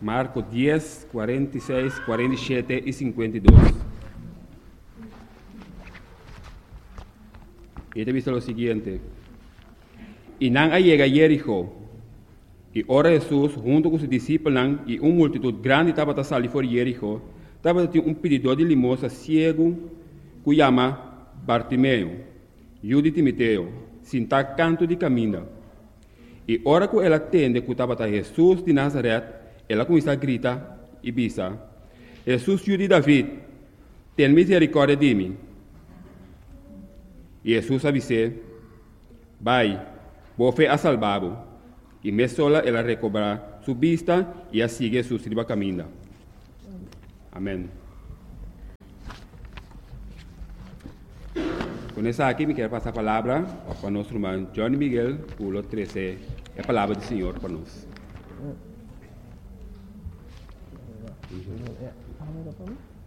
Marcos 10, 46, 47 y 52. Y te visto lo siguiente. Y nan llega a Jericó. Y ora Jesús, junto con sus discípulos, y una multitud grande estaba a salir por Jericó, estaba un pedidor de limosna ciego, que llama Bartimeo, hijo de Timoteo, sin estar canto de camino. E ora que ela atende que estava Jesus de Nazaré, ela começa a gritar e bisa: Jesus, filho de David, tem misericórdia de mim. E Jesus avise: vai, boa fé a salvado. E me sola ela recobra sua vista e a sigue su sirva caminho. Amém. Com essa aqui, me quero passar a palavra para o nosso irmão Johnny Miguel, pulo 13, a palavra do Senhor para nós.